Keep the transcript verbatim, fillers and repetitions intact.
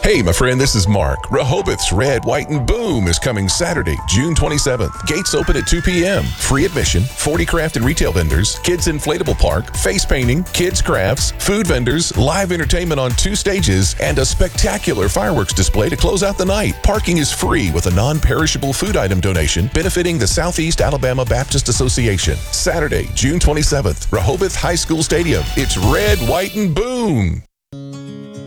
Hey, my friend, this is Mark. Rehoboth's Red, White, and Boom is coming Saturday, June twenty-seventh. Gates open at two p.m. Free admission, forty craft and retail vendors, kids inflatable park, face painting, kids crafts, food vendors, live entertainment on two stages, and a spectacular fireworks display to close out the night. Parking is free with a non-perishable food item donation benefiting the Southeast Alabama Baptist Association. Saturday, June twenty-seventh, Rehoboth High School Stadium. It's Red, White, and Boom.